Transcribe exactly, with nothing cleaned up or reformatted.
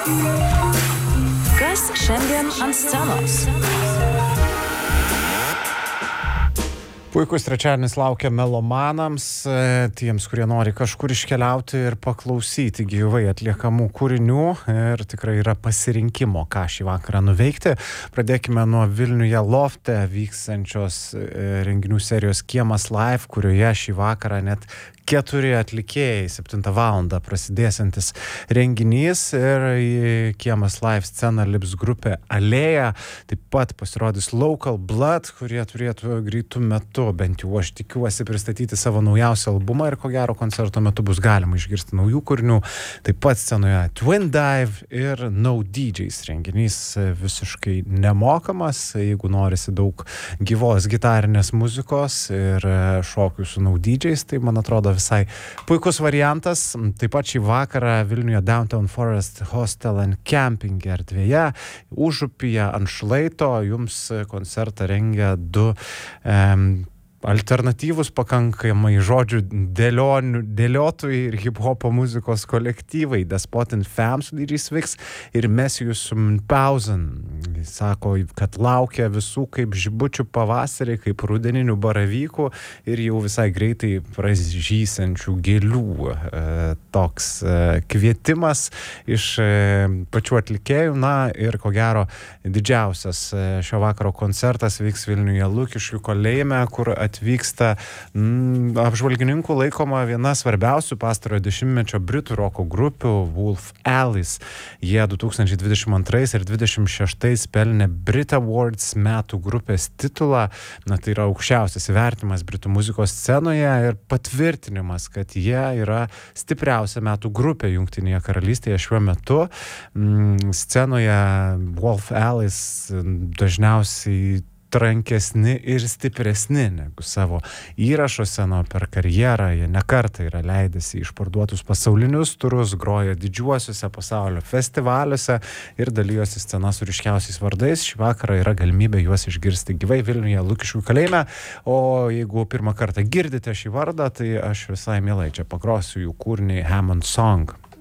Kas šiandien ant scenos? Puikus trečiadienis laukia melomanams, tiems, kurie nori kažkur iškeliauti ir paklausyti gyvai atliekamų kūrinių ir tikrai yra pasirinkimo, ką šį vakarą nuveikti. Pradėkime nuo Vilniuje Lofte vykstančios renginių serijos Kiemas Live, kurioje šį vakarą net keturi atlikėjai, septintą valandą prasidėsiantis renginys ir į Kiemas Live sceną lips grupė Alėja. Taip pat pasirodys Local Blood, kurie turėtų greitų metu, bent jau aš tikiuosi, pristatyti savo naujausią albumą ir ko gero koncerto metu bus galima išgirsti naujų kūrinių. Taip pat scenoje Twin Dive ir No D Js renginys visiškai nemokamas, jeigu norisi daug gyvos gitarinės muzikos ir šokių su No D Js, tai man atrodo visai puikus variantas. Taip pat šį vakarą Vilniuje Downtown Forest Hostel and Camping erdvėje, Užupyje ant šlaito, jums koncertą rengia du um, alternatyvus pakankamai žodžių dėlionių, dėliotojai ir hip-hopo muzikos kolektyvai The Spot and Fam su D J Swix ir Messius Pausen. Jis sako, kad laukia visų kaip žibučių pavasarį, kaip rudeninių baravykų ir jau visai greitai pražysiančių gėlių. E, toks e, kvietimas iš e, pačių atlikėjų. Na ir ko gero didžiausias e, šio vakaro koncertas vyks Vilniuje Lukiškių kalėjime, kur atvyksta mm, apžvalgininkų laikoma viena svarbiausių pastarojo dešimtmečio britų roko grupių Wolf Alice. Jie du tūkstančiai dvidešimt antrais ir dvidešimt šeštais pelnė Brit Awards metų grupės titulą. Na, tai yra aukščiausias įvertinimas britų muzikos scenoje ir patvirtinimas, kad jie yra stipriausia metų grupė Jungtinėje karalystėje šiuo metu. Mm, scenoje Wolf Alice dažniausiai trankesni ir stipresni negu savo įrašuose. Nu, per karjerą jie nekartą yra leidęsi išparduotus pasaulinius turus, groja didžiuosiuose pasaulio festivaliuose ir dalyjosi scena su ryškiausiais vardais. Šį vakarą yra galimybė juos išgirsti gyvai Vilniuje Lukiškių kalėjime, o jeigu pirmą kartą girdite šį vardą, tai aš visai mielai čia pagrosiu jų kūrinį Hammond Song.